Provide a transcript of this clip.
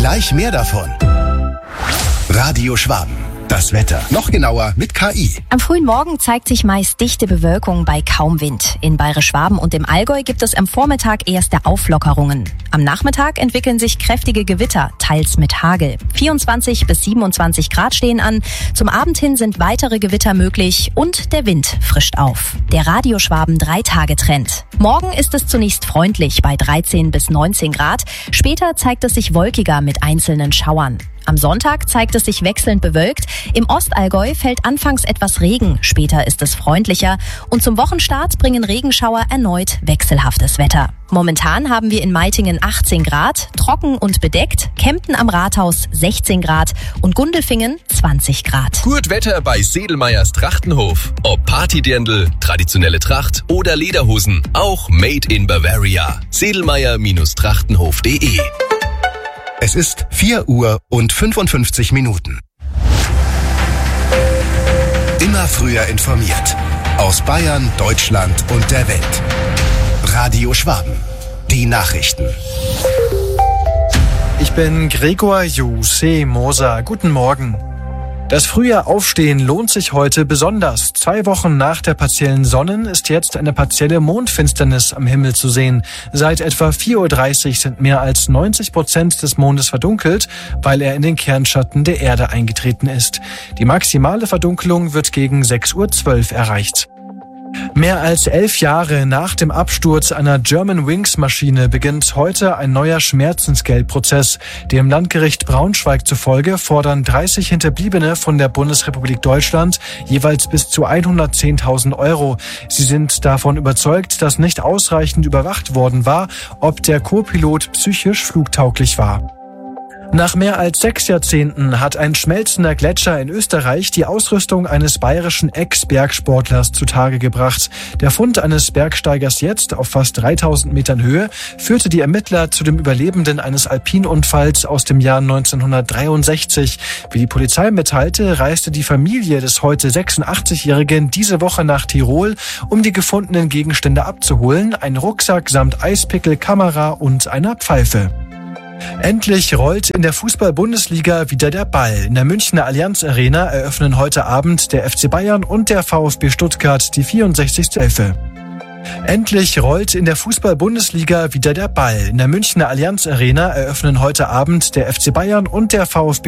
Gleich mehr davon. Radio Schwaben. Das Wetter. Noch genauer mit KI. Am frühen Morgen zeigt sich meist dichte Bewölkung bei kaum Wind. In Bayerisch-Schwaben und im Allgäu gibt es am Vormittag erste Auflockerungen. Am Nachmittag entwickeln sich kräftige Gewitter, teils mit Hagel. 24 bis 27 Grad stehen an. Zum Abend hin sind weitere Gewitter möglich und der Wind frischt auf. Der Radio Schwaben 3-Tage-Trend. Morgen ist es zunächst freundlich bei 13 bis 19 Grad. Später zeigt es sich wolkiger mit einzelnen Schauern. Am Sonntag zeigt es sich wechselnd bewölkt. Im Ostallgäu fällt anfangs etwas Regen, später ist es freundlicher und zum Wochenstart bringen Regenschauer erneut wechselhaftes Wetter. Momentan haben wir in Meitingen 18 Grad, trocken und bedeckt, Kempten am Rathaus 16 Grad und Gundelfingen 20 Grad. Gut Wetter bei Sedelmeyers Trachtenhof. Ob Partydirndl, traditionelle Tracht oder Lederhosen, auch made in Bavaria. Sedelmeyer-trachtenhof.de. Es ist 4 Uhr und 55 Minuten. Immer früher informiert. Aus Bayern, Deutschland und der Welt. Radio Schwaben. Die Nachrichten. Ich bin Gregor Juse Moser. Guten Morgen. Das frühe Aufstehen lohnt sich heute besonders. 2 Wochen nach der partiellen Sonnen- ist jetzt eine partielle Mondfinsternis am Himmel zu sehen. Seit etwa 4:30 Uhr sind mehr als 90% des Mondes verdunkelt, weil er in den Kernschatten der Erde eingetreten ist. Die maximale Verdunkelung wird gegen 6:12 Uhr erreicht. Mehr als 11 Jahre nach dem Absturz einer Germanwings-Maschine beginnt heute ein neuer Schmerzensgeldprozess. Dem Landgericht Braunschweig zufolge fordern 30 Hinterbliebene von der Bundesrepublik Deutschland jeweils bis zu 110.000 Euro. Sie sind davon überzeugt, dass nicht ausreichend überwacht worden war, ob der Co-Pilot psychisch flugtauglich war. Nach mehr als 6 Jahrzehnten hat ein schmelzender Gletscher in Österreich die Ausrüstung eines bayerischen Ex-Bergsportlers zutage gebracht. Der Fund eines Bergsteigers jetzt auf fast 3000 Metern Höhe führte die Ermittler zu dem Überlebenden eines Alpinunfalls aus dem Jahr 1963. Wie die Polizei mitteilte, reiste die Familie des heute 86-Jährigen diese Woche nach Tirol, um die gefundenen Gegenstände abzuholen, ein Rucksack samt Eispickel, Kamera und einer Pfeife. Endlich rollt in der Fußball-Bundesliga wieder der Ball. In der Münchner Allianz Arena eröffnen heute Abend der FC Bayern und der VfB Stuttgart die 64. Elfe. Endlich rollt in der Fußball-Bundesliga wieder der Ball. In der Münchner Allianz Arena eröffnen heute Abend der FC Bayern und der VfB